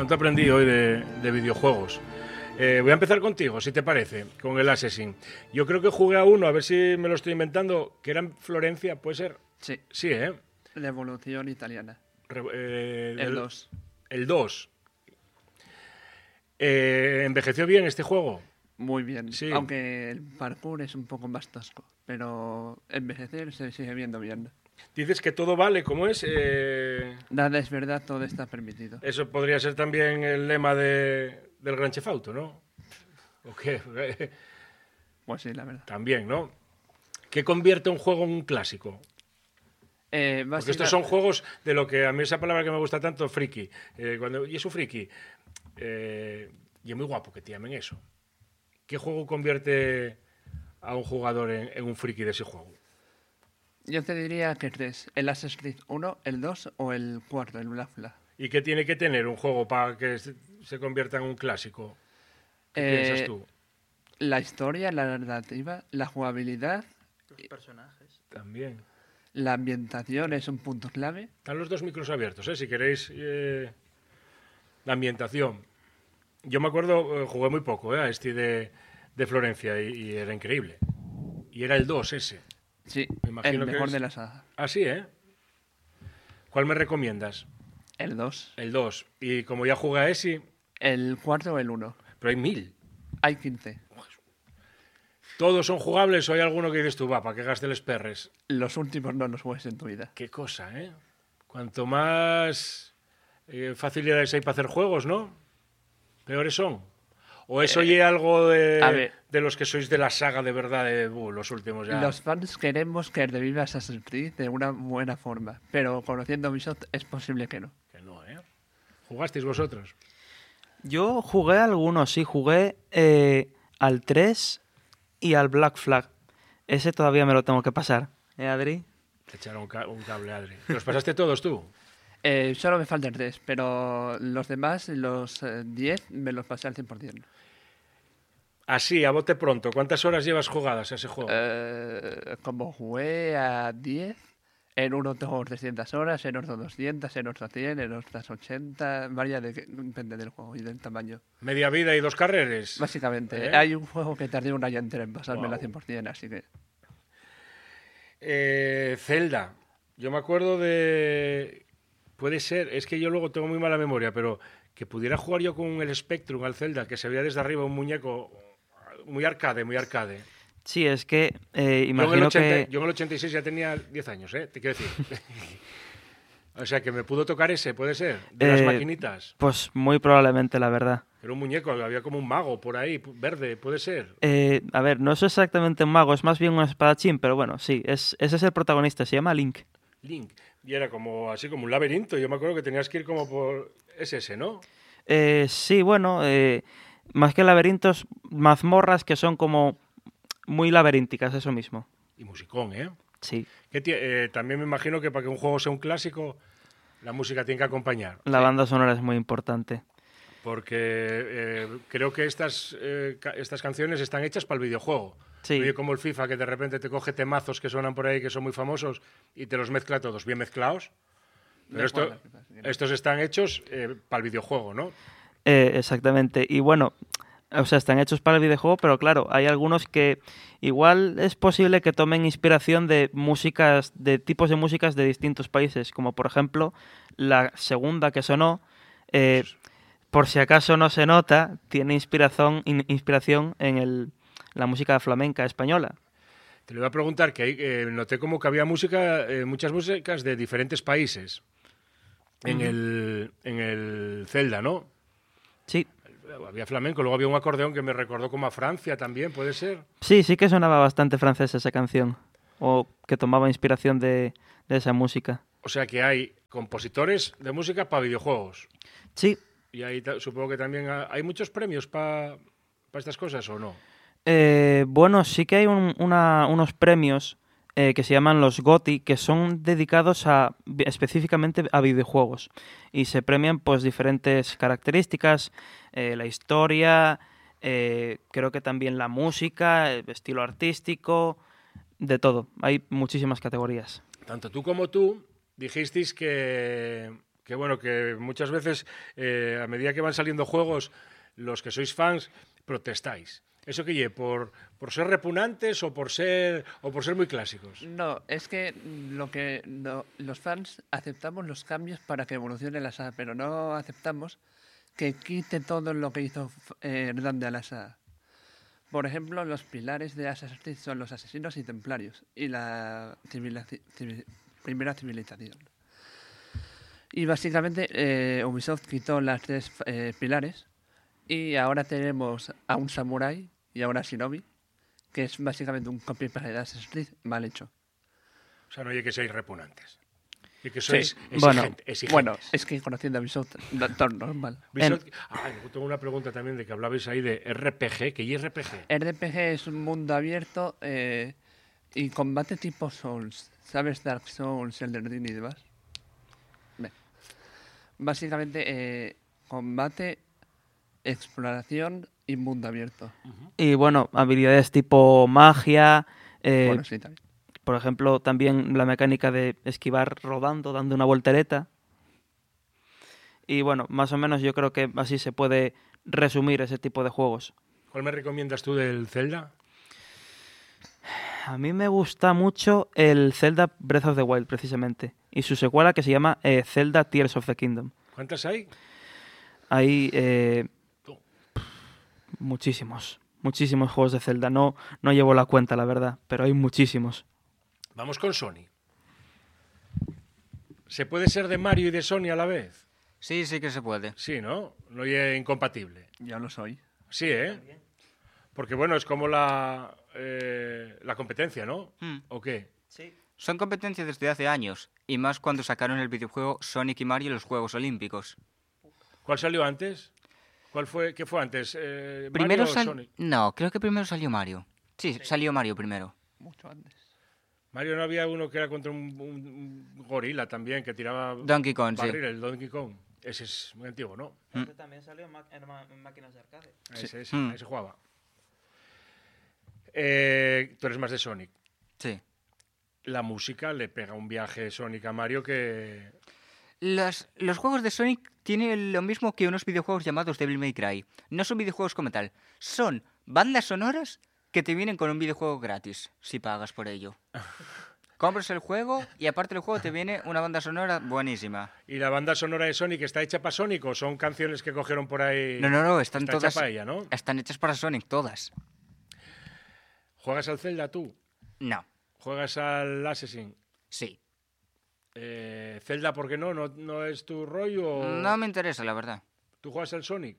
¿Cuánto aprendí hoy de videojuegos? Voy a empezar contigo, si te parece, con el Assassin. Yo creo que jugué a uno, a ver si me lo estoy inventando, que era en Florencia, ¿puede ser? Sí. Sí, ¿eh? La evolución italiana. El 2. El 2. ¿Envejeció bien este juego? Muy bien. Sí. Aunque el parkour es un poco más tosco. Pero envejecer se sigue viendo bien. Dices que todo vale, ¿cómo es? Nada es verdad, todo está permitido. Eso podría ser también el lema del Gran Theft Auto, ¿no? ¿O qué? Pues sí, la verdad. También, ¿no? ¿Qué convierte un juego en un clásico? Porque estos son juegos de lo que a mí esa palabra que me gusta tanto, friki. Y es un friki. Y es muy guapo que te llamen eso. ¿Qué juego convierte a un jugador en un friki de ese juego? Yo te diría que 3. El Assassin's Creed 1, el 2 o el 4, el Black Flag. ¿Y qué tiene que tener un juego para que se convierta en un clásico? ¿Qué piensas tú? La historia, la narrativa, la jugabilidad. Los personajes. También. La ambientación es un punto clave. Están los dos micros abiertos, si queréis. La ambientación. Yo me acuerdo, jugué muy poco a este de Florencia y era increíble. Y era el 2 ese. Sí, Me imagino el mejor que de la saga. Ah, sí, ¿eh? ¿Cuál me recomiendas? El 2. El 2. Y como ya jugué a ese... El 4 o el 1. Pero hay 1000. Hay 15. ¿Todos son jugables o hay alguno que dices tú, va, para que gastes los perres? Los últimos no los juegues en tu vida. Qué cosa, ¿eh? Cuanto más facilidades hay para hacer juegos, ¿no? Peores son. ¿O eso oye algo de los que sois de la saga de verdad de los últimos ya? Los fans queremos que reviva Assassin's Creed de una buena forma, pero conociendo Ubisoft es posible que no. Que no, ¿eh? ¿Jugasteis vosotros? Yo jugué algunos, sí. Jugué al 3 y al Black Flag. Ese todavía me lo tengo que pasar. Adri? Te echaron un cable, Adri. ¿Te los pasaste todos tú? Solo me faltan 3, pero los demás, los 10, me los pasé al 100%. Así, a bote pronto, ¿cuántas horas llevas jugadas a ese juego? Como jugué a 10, en uno tengo 300 horas, en otro 200, en otro 100, en otras 80, depende del juego y del tamaño. Media vida y 2 carreras. Básicamente, hay un juego que tardé un año entero en pasármelo al 100%, así que... Zelda, yo me acuerdo de... Puede ser, es que yo luego tengo muy mala memoria, pero que pudiera jugar yo con el Spectrum al Zelda, que se veía desde arriba un muñeco muy arcade, muy arcade. Sí, es que imagino que... Yo en el 86 ya tenía 10 años, te quiero decir. O sea, que me pudo tocar ese, puede ser, de las maquinitas. Pues muy probablemente, la verdad. Era un muñeco, había como un mago por ahí, verde, puede ser. A ver, no es exactamente un mago, es más bien un espadachín, pero bueno, sí, ese es el protagonista, se llama Link. Link. Y era como así como un laberinto. Yo me acuerdo que tenías que ir como por... Es ese, ¿no? Sí, bueno, más que laberintos, mazmorras que son como muy laberínticas, eso mismo. Y musicón, ¿eh? Sí. También me imagino que para que un juego sea un clásico, la música tiene que acompañar. La banda sonora es muy importante. Porque creo que estas canciones están hechas para el videojuego. Sí. Oye, como el FIFA, que de repente te coge temazos que suenan por ahí, que son muy famosos, y te los mezcla todos bien mezclados. Pero estos están hechos para el videojuego, ¿no? Exactamente. Y bueno, o sea, están hechos para el videojuego, pero claro, hay algunos que igual es posible que tomen inspiración de músicas, de tipos de músicas de distintos países, como por ejemplo la segunda que sonó, por si acaso no se nota, tiene inspiración en la música flamenca española. Te lo iba a preguntar, que noté como que había muchas músicas de diferentes países en el Zelda, ¿no? Sí. Había flamenco, luego había un acordeón que me recordó como a Francia también, ¿puede ser? Sí, sí que sonaba bastante francesa esa canción, o que tomaba inspiración de esa música. O sea que hay compositores de música para videojuegos. Sí. Y ahí supongo que también hay muchos premios para estas cosas, ¿o no? Bueno, sí que hay unos premios que se llaman los GOTY, que son dedicados específicamente a videojuegos. Y se premian pues diferentes características, la historia, creo que también la música, el estilo artístico, de todo. Hay muchísimas categorías. Tanto tú como tú dijisteis que Qué bueno, que muchas veces, a medida que van saliendo juegos, los que sois fans protestáis. ¿Eso qué lleva? ¿Por ser repugnantes o por ser muy clásicos? No, es que los fans aceptamos los cambios para que evolucione la saga, pero no aceptamos que quite todo lo que hizo grande a la saga. Por ejemplo, los pilares de Assassin's Creed son los asesinos y templarios y la primera civilización. Y básicamente Ubisoft quitó las 3 pilares y ahora tenemos a un samurái y ahora a Shinobi, que es básicamente un copy-paste de Assassin's Creed mal hecho. O sea, no hay que seáis repugnantes. Y que sois exigentes. Bueno, es que conociendo a Ubisoft, todo normal. Tengo una pregunta también de que hablabais ahí de RPG. ¿Qué es RPG? RPG es un mundo abierto y combate tipo Souls. ¿Sabes? Dark Souls, Elden Ring y demás. Básicamente, combate, exploración y mundo abierto. Y bueno, habilidades tipo magia. Bueno, sí, también. Por ejemplo, también la mecánica de esquivar rodando, dando una voltereta. Y bueno, más o menos yo creo que así se puede resumir ese tipo de juegos. ¿Cuál me recomiendas tú del Zelda? A mí me gusta mucho el Zelda Breath of the Wild, precisamente. Y su secuela que se llama Zelda Tears of the Kingdom. ¿Cuántas hay? Hay muchísimos juegos de Zelda. No llevo la cuenta, la verdad, pero hay muchísimos. Vamos con Sony. ¿Se puede ser de Mario y de Sony a la vez? Sí que se puede. Sí, ¿no? No es incompatible. Yo lo soy. Sí, ¿eh? Porque bueno, es como la competencia, ¿no? ¿O qué? Sí. Son competencia desde hace años, y más cuando sacaron el videojuego Sonic y Mario en los Juegos Olímpicos. ¿Cuál salió antes? ¿Qué fue antes? Primero ¿Mario o Sonic? No, creo que primero salió Mario. Sí, salió Mario primero. Mucho antes. Mario, no había uno que era contra un gorila también, que tiraba Donkey Kong, barril, sí. El Donkey Kong. Ese es muy antiguo, ¿no? Este también salió en máquinas de arcade. Ese jugaba. Tú eres más de Sonic. Sí. La música le pega un viaje Sonic a Mario que... Los juegos de Sonic tienen lo mismo que unos videojuegos llamados Devil May Cry. No son videojuegos como tal. Son bandas sonoras que te vienen con un videojuego gratis, si pagas por ello. Compras el juego y aparte del juego te viene una banda sonora buenísima. ¿Y la banda sonora de Sonic está hecha para Sonic o son canciones que cogieron por ahí? No, están todas... Hecha para ella, ¿no? Están hechas para Sonic, todas. ¿Juegas al Zelda tú? No. ¿Juegas al Assassin? Sí. ¿Zelda por qué no? ¿No es tu rollo? No me interesa, la verdad. ¿Tú juegas al Sonic?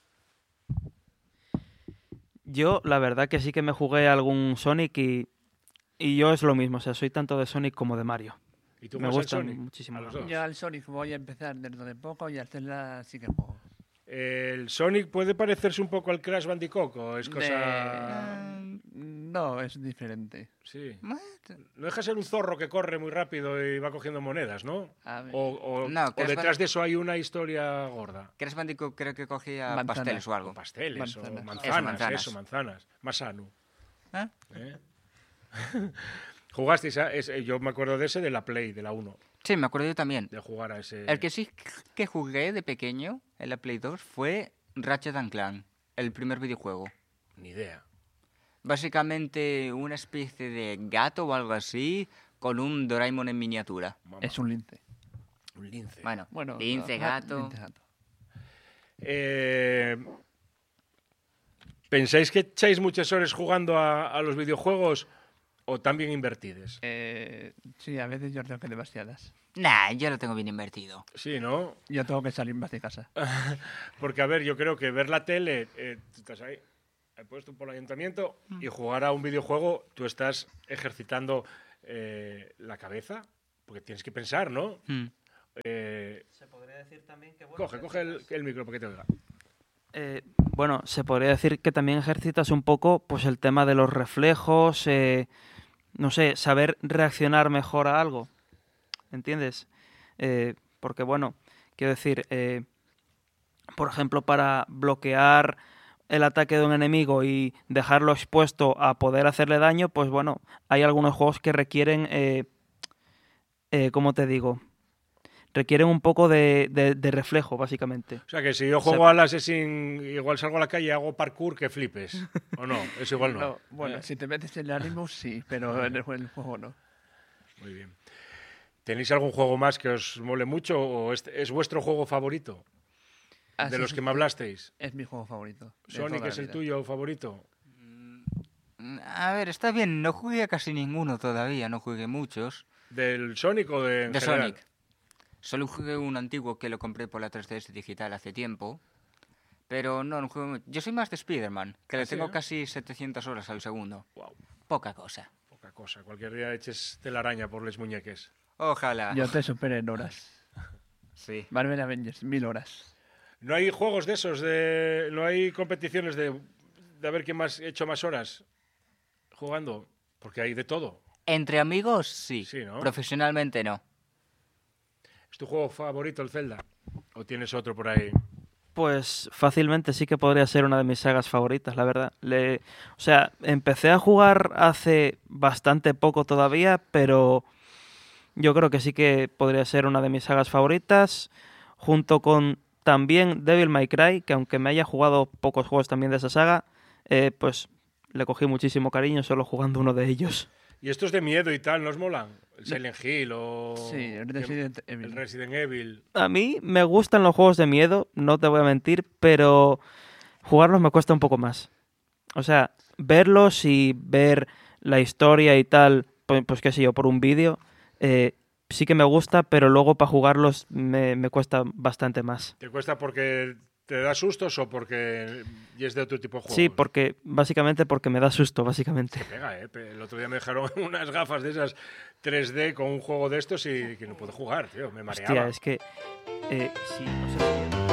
Yo, la verdad que sí que me jugué algún Sonic y yo es lo mismo. O sea, soy tanto de Sonic como de Mario. ¿Y tú me juegas gustan al Sonic? muchísimo. Yo al Sonic voy a empezar dentro de poco y al Zelda sí que juego. ¿El Sonic puede parecerse un poco al Crash Bandicoot o es cosa...? No, es diferente. Sí. No deja ser un zorro que corre muy rápido y va cogiendo monedas, ¿no? O detrás de eso hay una historia gorda. Crash Bandicoot creo que cogía pasteles o algo. Pasteles o manzanas. Más sano. ¿Eh? ¿Jugasteis yo me acuerdo de ese de la Play, de la 1. Sí, me acuerdo yo también. De jugar a ese... El que sí que jugué de pequeño en la Play 2 fue Ratchet & Clank, el primer videojuego. Ni idea. Básicamente una especie de gato o algo así con un Doraemon en miniatura. Mamá. Es un lince. Un lince. Bueno lince, gato... ¿Pensáis que echáis muchas horas jugando a los videojuegos o también invertides? Sí, a veces yo creo que demasiadas. Nah, yo lo tengo bien invertido. Sí, ¿no? Yo tengo que salir más de casa. Porque, a ver, yo creo que ver la tele, tú estás ahí, he puesto por el ayuntamiento y jugar a un videojuego, tú estás ejercitando la cabeza, porque tienes que pensar, ¿no? Se podría decir también que... Bueno, coge el micro para que te oiga. Bueno, se podría decir que también ejercitas un poco pues el tema de los reflejos, no sé, saber reaccionar mejor a algo, ¿entiendes? Porque bueno, quiero decir, por ejemplo, para bloquear el ataque de un enemigo y dejarlo expuesto a poder hacerle daño, pues bueno, hay algunos juegos que requieren, ¿cómo te digo? requieren un poco de reflejo, básicamente. O sea, que si yo juego al Assassin, igual salgo a la calle y hago parkour, que flipes. ¿O no? Es igual no. No, bueno, si te metes en el Animus, sí, pero en el juego no. Muy bien. ¿Tenéis algún juego más que os mole mucho o es vuestro juego favorito? De los que me hablasteis. Es mi juego favorito. ¿Sonic es el tuyo favorito? A ver, está bien, no jugué a casi ninguno todavía, no jugué muchos. ¿Del Sonic o de De Sonic. Solo jugué un antiguo que lo compré por la 3DS digital hace tiempo. Pero no jugué mucho. Yo soy más de Spider-Man, que le tengo casi 700 horas al segundo. Wow. Poca cosa. Poca cosa. Cualquier día eches telaraña por les muñeques. Ojalá. Yo te supero en horas. Sí. Marvel Avengers, 1000 horas. ¿No hay juegos de esos? ¿No hay competiciones de a ver quién más hecho más horas jugando? Porque hay de todo. Entre amigos, sí. Sí, ¿no? Profesionalmente, no. ¿Es tu juego favorito el Zelda? ¿O tienes otro por ahí? Pues fácilmente sí que podría ser una de mis sagas favoritas, la verdad. O sea, empecé a jugar hace bastante poco todavía, pero yo creo que sí que podría ser una de mis sagas favoritas, junto con también Devil May Cry, que aunque me haya jugado pocos juegos también de esa saga, pues le cogí muchísimo cariño solo jugando uno de ellos. ¿Y estos de miedo y tal, nos molan? ¿El Silent Hill o Sí, el Resident Evil. el Resident Evil? A mí me gustan los juegos de miedo, no te voy a mentir, pero jugarlos me cuesta un poco más. O sea, verlos y ver la historia y tal, pues qué sé yo, por un vídeo, sí que me gusta, pero luego para jugarlos me cuesta bastante más. ¿Te cuesta porque te da sustos o porque es de otro tipo de juego? Sí, básicamente porque me da susto, básicamente. Pega, el otro día me dejaron unas gafas de esas 3D con un juego de estos y que no puedo jugar, tío, me mareaba. Hostia, es que... sí, no sé.